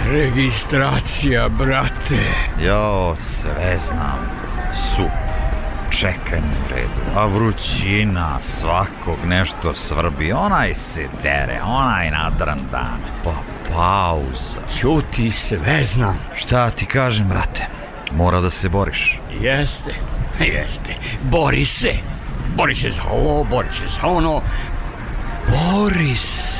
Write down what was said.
Registracija, brate. Jo, sve znam. Sup, čekanje u redu, a vrućina, svakog nešto svrbi, onaj se dere, onaj nadran dan, pa pauza. Ćuti, sve znam. Šta ti kažem, brate, mora da se boriš. Jeste, bori se za ovo, bori se za ono. Bori se.